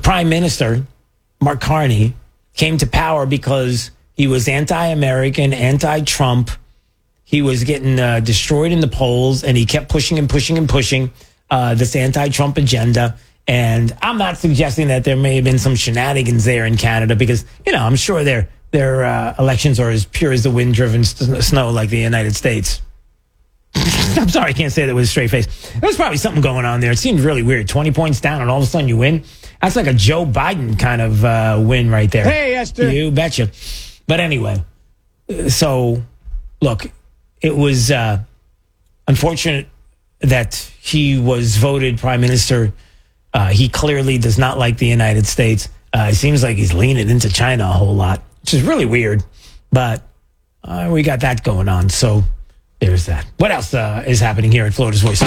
prime minister, Mark Carney, came to power because he was anti-American, anti-Trump. He was getting destroyed in the polls, and he kept pushing and pushing and pushing this anti-Trump agenda. And I'm not suggesting that there may have been some shenanigans there in Canada because, I'm sure their elections are as pure as the wind-driven snow like the United States. I'm sorry, I can't say that with a straight face. There was probably something going on there. It seemed really weird. 20 points down, and all of a sudden you win. That's like a Joe Biden kind of win right there. Hey, Esther. You betcha. But anyway, so, look, it was unfortunate that he was voted prime minister. He clearly does not like the United States. It seems like he's leaning into China a whole lot, which is really weird. But we got that going on, so there's that. What else is happening here at Florida's Voice? All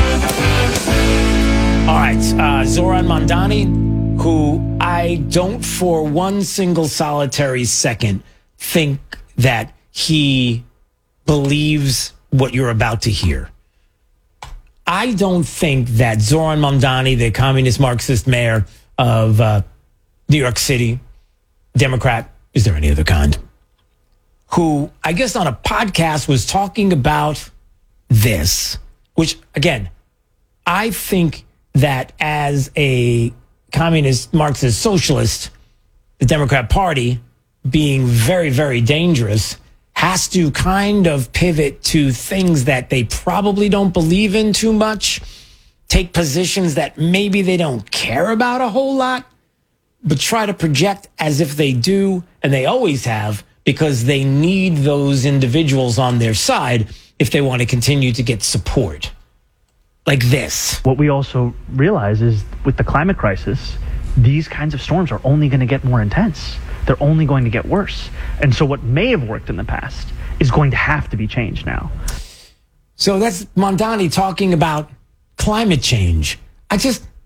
right, Zoran Mondani, who I don't for one single solitary second think that he believes what you're about to hear. I don't think that Zoran Mondani, the communist Marxist mayor of New York City, Democrat, is there any other kind, who I guess on a podcast was talking about this, which, again, I think that as a communist Marxist socialist, the Democrat Party, being very, very dangerous, has to kind of pivot to things that they probably don't believe in too much, take positions that maybe they don't care about a whole lot, but try to project as if they do, and they always have, because they need those individuals on their side if they want to continue to get support. Like this. What we also realize is with the climate crisis, these kinds of storms are only going to get more intense. They're only going to get worse. And so what may have worked in the past is going to have to be changed now. So that's Mondani talking about climate change. I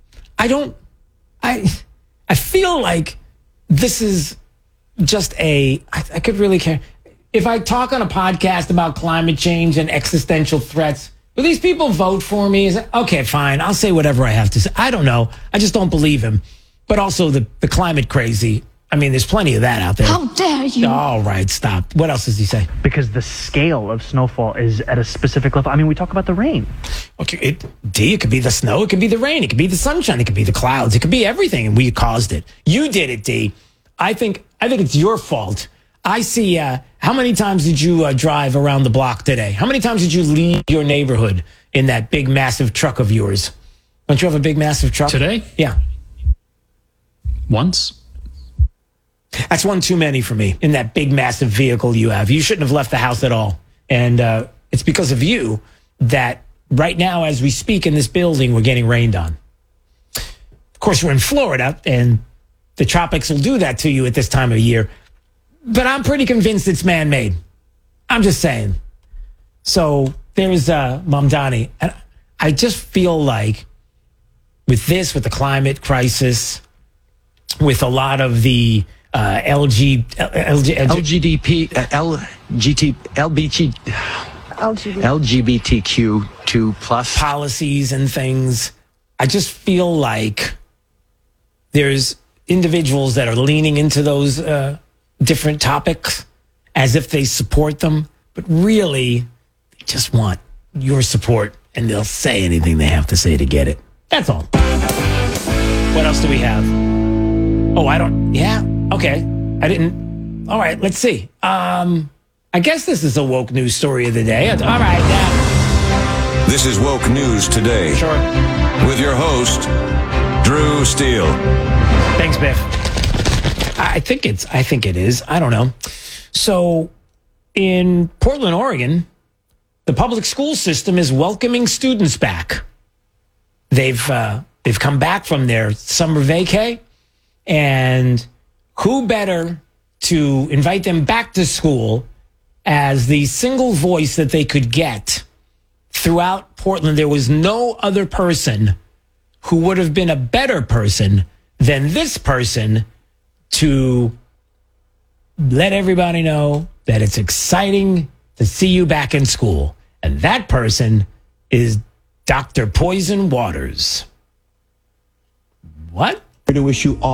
feel like this is just I could really care. If I talk on a podcast about climate change and existential threats, will these people vote for me? Okay, fine. I'll say whatever I have to say. I don't know. I just don't believe him. But also the climate crazy. I mean, there's plenty of that out there. How dare you? All right, stop. What else does he say? Because the scale of snowfall is at a specific level. I mean, we talk about the rain. Okay, it could be the snow, it could be the rain, it could be the sunshine, it could be the clouds, it could be everything, and we caused it. You did it, D. I think it's your fault. I see, how many times did you drive around the block today? How many times did you leave your neighborhood in that big, massive truck of yours? Don't you have a big, massive truck? Today? Yeah. Once. That's one too many for me in that big, massive vehicle you have. You shouldn't have left the house at all. And it's because of you that right now, as we speak in this building, we're getting rained on. Of course, we're in Florida, and the tropics will do that to you at this time of year. But I'm pretty convinced it's man-made. I'm just saying. So there's Mamdani. And I just feel like with the climate crisis, with a lot of the LGBTQ2 plus policies and things, I just feel like there's individuals that are leaning into those different topics as if they support them, but really they just want your support, and they'll say anything they have to say to get it. That's all. What else do we have? Okay. I didn't. All right, let's see. I guess this is a woke news story of the day. All right, yeah. This is Woke News Today. Sure. With your host, Drew Steele. Thanks, Biff. I think it is. I don't know. So in Portland, Oregon, the public school system is welcoming students back. They've come back from their summer vacay, and who better to invite them back to school as the single voice that they could get throughout Portland? There was no other person who would have been a better person than this person to let everybody know that it's exciting to see you back in school. And that person is Dr. Poison Waters. What? To wish you all